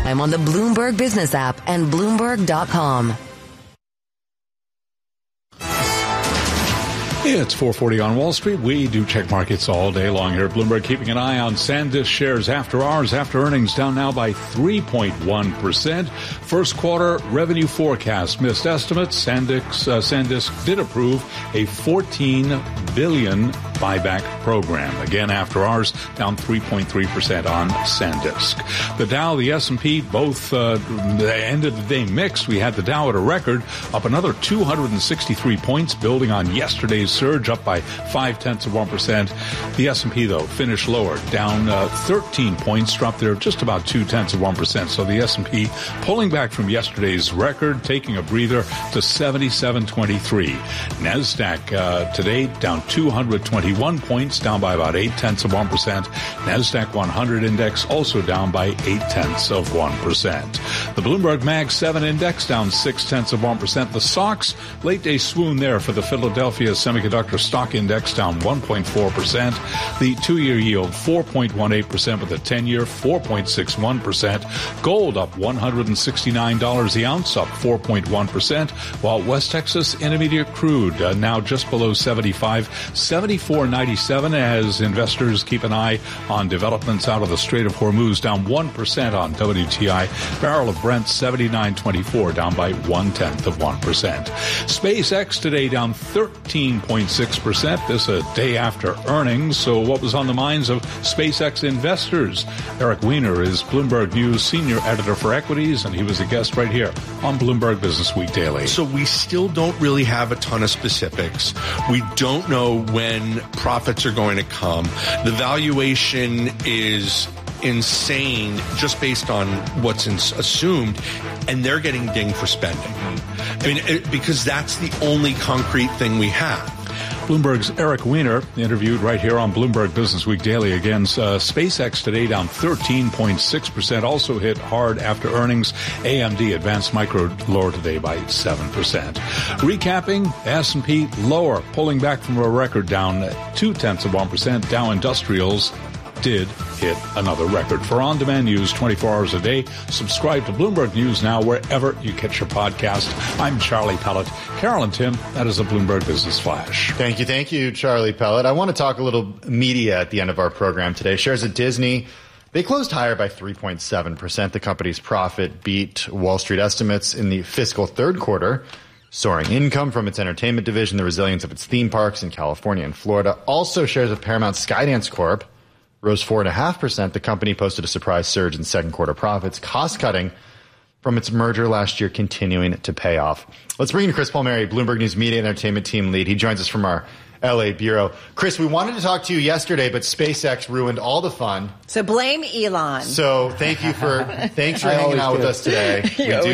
I'm on the Bloomberg Business app and Bloomberg.com. It's 4:40 on Wall Street. We do check markets all day long here at Bloomberg, keeping an eye on SanDisk shares after hours, after earnings, down now by 3.1%. First quarter revenue forecast missed estimates. SanDisk did approve a $14 billion buyback program. Again, after hours, down 3.3% on SanDisk. The Dow, the S&P, both ended the day mixed. We had the Dow at a record, up another 263 points, building on yesterday's surge, up by 0.5%. The S&P, though, finished lower, down 13 points, dropped there just about 0.2%. So the S&P pulling back from yesterday's record, taking a breather to 77.23. NASDAQ today down 221 points, down by about 0.8%. NASDAQ 100 index also down by 0.8%. The Bloomberg Mag 7 index down 0.6%. The SOX late day swoon there for the Philadelphia Semiconductor Stock Index down 1.4%. The 2-year yield 4.18%, with the 10-year 4.61%. Gold up $169 the ounce, up 4.1%, while West Texas Intermediate Crude now just below 74.97 as investors keep an eye on developments out of the Strait of Hormuz, down 1% on WTI. Barrel of Brent 79.24, down by 0.1%. SpaceX today down 13.6%. This a day after earnings. So what was on the minds of SpaceX investors? Eric Weiner is Bloomberg News senior editor for equities, and he was a guest right here on Bloomberg Business Week Daily. So we still don't really have a ton of specifics. We don't know when profits are going to come. The valuation is insane just based on what's assumed, and they're getting dinged for spending. I mean, because that's the only concrete thing we have. Bloomberg's Eric Weiner interviewed right here on Bloomberg Business Week Daily. Again, SpaceX today down 13.6%, also hit hard after earnings. AMD, Advanced Micro, lower today by 7%. Recapping, S&P lower, pulling back from a record, down 0.2%. Dow Industrials did hit another record. For on-demand news 24 hours a day, subscribe to Bloomberg News now wherever you catch your podcast. I'm Charlie Pellet. Carol and Tim, that is a Bloomberg Business Flash. Thank you, Charlie Pellet. I want to talk a little media at the end of our program today. Shares at Disney, they closed higher by 3.7%. The company's profit beat Wall Street estimates in the fiscal third quarter. Soaring income from its entertainment division, the resilience of its theme parks in California and Florida. Also, shares of Paramount Skydance Corp rose 4.5%. The company posted a surprise surge in second quarter profits. Cost-cutting from its merger last year continuing to pay off. Let's bring in Chris Palmieri, Bloomberg News Media and Entertainment Team Lead. He joins us from our L.A. bureau. Chris, we wanted to talk to you yesterday, but SpaceX ruined all the fun. So blame Elon. So thanks for hanging out with us today.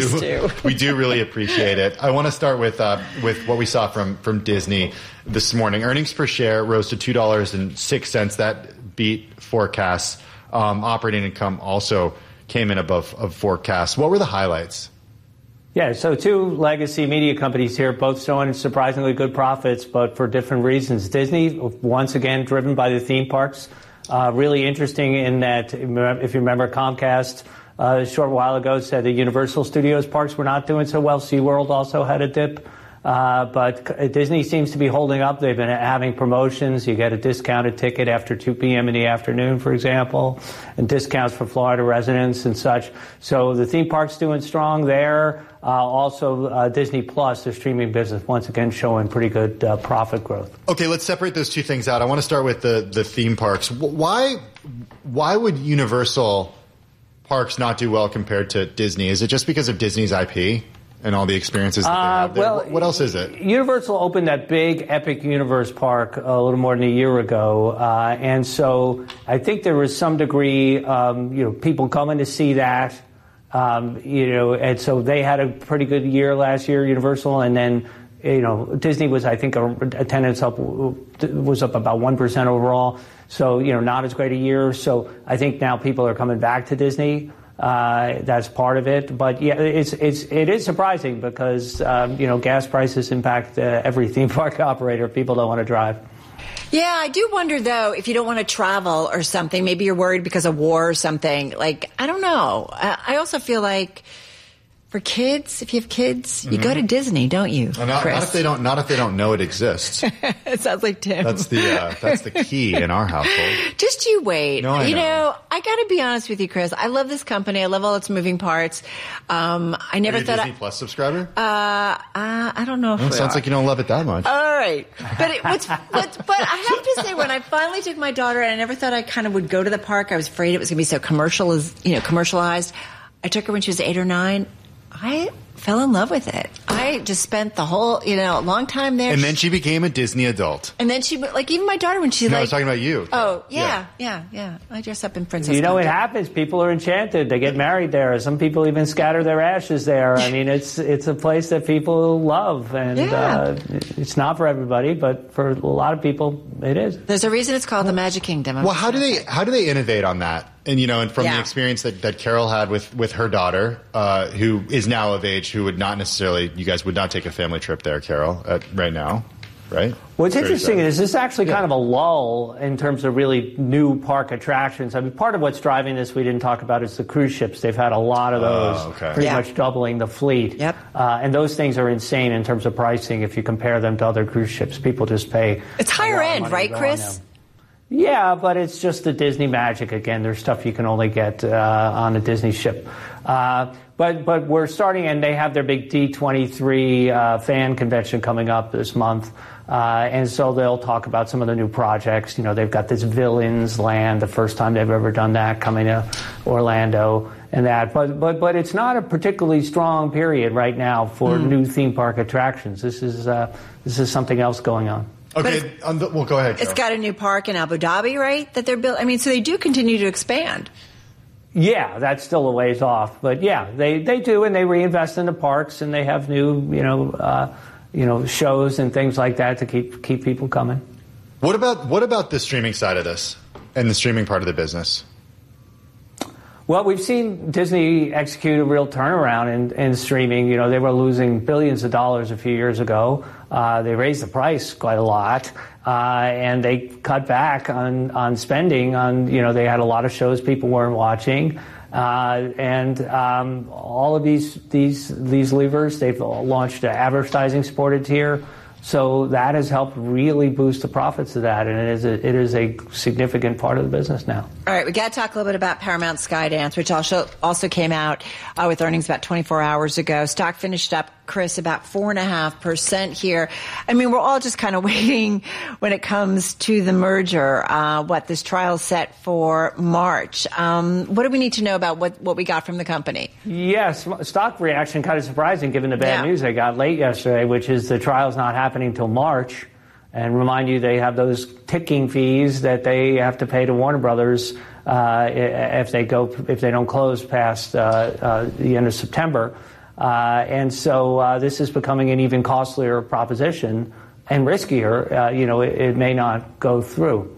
We do really appreciate it. I want to start with what we saw from Disney this morning. Earnings per share rose to $2.06. That beat forecasts. Operating income also came in above forecasts. What were the highlights? Yeah, so two legacy media companies here, both showing surprisingly good profits, but for different reasons. Disney, once again, driven by the theme parks. Really interesting in that, if you remember, Comcast a short while ago said the Universal Studios parks were not doing so well. SeaWorld also had a dip. But Disney seems to be holding up. They've been having promotions. You get a discounted ticket after 2 p.m. in the afternoon, for example, and discounts for Florida residents and such. So the theme park's doing strong there. Also, Disney Plus, the streaming business, once again showing pretty good profit growth. Okay, let's separate those two things out. I want to start with the theme parks. Why would Universal Parks not do well compared to Disney? Is it just because of Disney's IP? And all the experiences that they have there. Well, what else is it? Universal opened that big Epic Universe park a little more than a year ago, and so I think there was some degree, people coming to see that, and so they had a pretty good year last year, Universal, and then Disney was, I think, attendance was up about 1% overall, so not as great a year. So I think now people are coming back to Disney. That's part of it, but yeah, it is surprising because gas prices impact every theme park operator. People don't want to drive. Yeah, I do wonder, though, if you don't want to travel or something, maybe you're worried because of war or something. Like, I don't know. I also feel like for kids, if you have kids, you go to Disney, don't you, Not Chris? if they don't know it exists. It sounds like Tim. That's the key in our household. Just you wait. No, I know. I got to be honest with you, Chris. I love this company. I love all its moving parts. I never Are you a thought Disney Plus subscriber? I don't know if Well, we sounds are. like you don't love it that much. All right. But but I have to say, when I finally took my daughter, and I never thought I kind of would go to the park. I was afraid it was going to be so commercialized. I took her when she was 8 or 9. I fell in love with it. I just spent the whole, long time there. And then she became a Disney adult. And then she, like, even my daughter, when she's No, like... I was talking about you. Oh, yeah. I dress up in princess It costume. happens. People are enchanted. They get married there. Some people even scatter their ashes there. I mean, it's a place that people love, and it's not for everybody, but for a lot of people, it is. There's a reason it's called the Magic Kingdom. Well, how do they innovate on that? And and from the Yeah. experience that Carol had with her daughter, who is now of age, who would not necessarily, you guys would not take a family trip there, Carol, right now, right? What's Fair to interesting say. is this is actually kind of a lull in terms of really new park attractions. I mean, part of what's driving this we didn't talk about is the cruise ships. They've had a lot of those, pretty much doubling the fleet. Yep. And those things are insane in terms of pricing if you compare them to other cruise ships. People just pay. It's higher end, right, Chris? Yeah, but it's just the Disney magic again. There's stuff you can only get on a Disney ship. But we're starting, and they have their big D23 fan convention coming up this month. And so they'll talk about some of the new projects. They've got this Villains Land, the first time they've ever done that, coming to Orlando and that. But it's not a particularly strong period right now for new theme park attractions. This is something else going on. Okay, well, go ahead, Carol. It's got a new park in Abu Dhabi, right, that they're building. I mean, so they do continue to expand. Yeah, that's still a ways off, but yeah, they do, and they reinvest in the parks, and they have new shows and things like that to keep people coming. What about the streaming side of this and the streaming part of the business? Well, we've seen Disney execute a real turnaround in streaming. They were losing billions of dollars a few years ago. They raised the price quite a lot, and they cut back on spending. They had a lot of shows people weren't watching, and all of these levers. They've launched an advertising supported tier. So that has helped really boost the profits of that, and it is a significant part of the business now. All right, we got to talk a little bit about Paramount Skydance, which also came out with earnings about 24 hours ago. Stock finished up, Chris, about 4.5% here. I mean, we're all just kind of waiting when it comes to the merger. This trial set for March. What do we need to know about what we got from the company? Yes, stock reaction kind of surprising given the bad news they got late yesterday, which is the trial's not happening till March. And remind you, they have those ticking fees that they have to pay to Warner Brothers if they don't close past the end of September. And so this is becoming an even costlier proposition and riskier. It may not go through.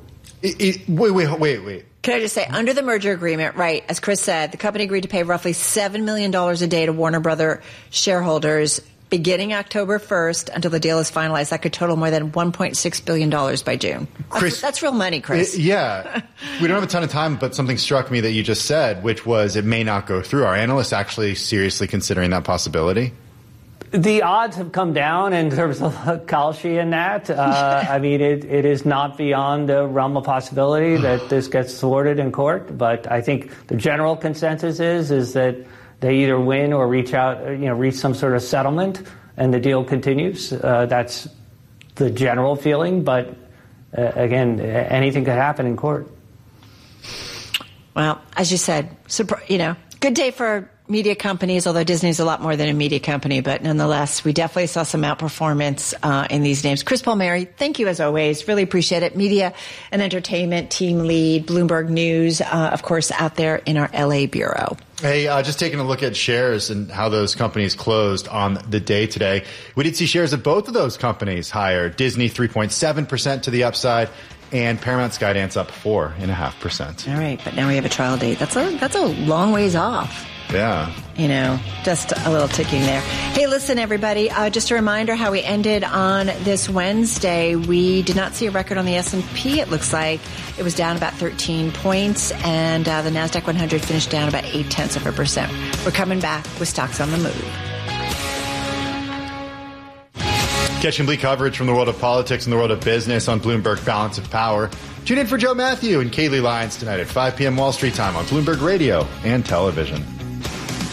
Wait. Can I just say, under the merger agreement, right, as Chris said, the company agreed to pay roughly $7 million a day to Warner Brother shareholders beginning October 1st until the deal is finalized. That could total more than $1.6 billion by June. Chris, that's real money, Chris. Yeah. We don't have a ton of time, but something struck me that you just said, which was it may not go through. Are analysts actually seriously considering that possibility? The odds have come down in terms of Kalshi and that. I mean, it is not beyond the realm of possibility that this gets thwarted in court. But I think the general consensus is that they either win or reach some sort of settlement, and the deal continues. That's the general feeling. But again, anything could happen in court. Well, as you said, good day for media companies, although Disney's a lot more than a media company, but nonetheless, we definitely saw some outperformance in these names. Chris Palmieri, thank you as always. Really appreciate it. Media and entertainment team lead, Bloomberg News, of course, out there in our LA bureau. Hey, just taking a look at shares and how those companies closed on the day today. We did see shares of both of those companies higher. Disney 3.7% to the upside, and Paramount Skydance up 4.5%. All right, but now we have a trial date. That's a long ways off. Yeah. Just a little ticking there. Hey, listen, everybody, just a reminder how we ended on this Wednesday. We did not see a record on the S&P. It looks like it was down about 13 points, and the NASDAQ 100 finished down about 0.8%. We're coming back with Stocks on the Move. Catch complete coverage from the world of politics and the world of business on Bloomberg Balance of Power. Tune in for Joe Matthew and Kaylee Lyons tonight at 5 p.m. Wall Street time on Bloomberg Radio and television.